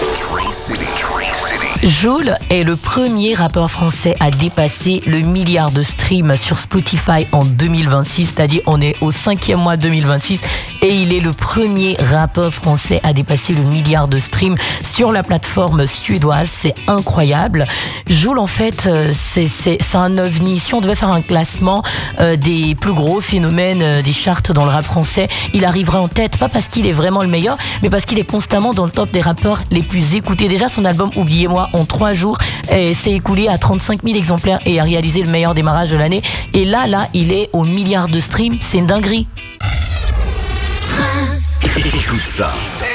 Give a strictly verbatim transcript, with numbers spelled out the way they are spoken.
Tree City. Tree City. Jul est le premier rappeur français à dépasser le milliard de streams sur Spotify en deux mille vingt-six, c'est-à-dire on est au cinquième mois deux mille vingt-six et il est le premier rappeur français à dépasser le milliard de streams sur la plateforme suédoise. C'est incroyable. Jul, en fait, c'est, c'est, c'est un ovni. Si on devait faire un classement euh, des plus gros phénomènes euh, des charts dans le rap français, il arriverait en tête, pas parce qu'il est vraiment le meilleur, mais parce qu'il est constamment dans le top des rappeurs les plus écoutés. Déjà, son album Oubliez-moi, en trois jours, eh, s'est écoulé à trente-cinq mille exemplaires et a réalisé le meilleur démarrage de l'année. Et là, là, il est au milliard de streams. C'est une dinguerie. Écoute ça.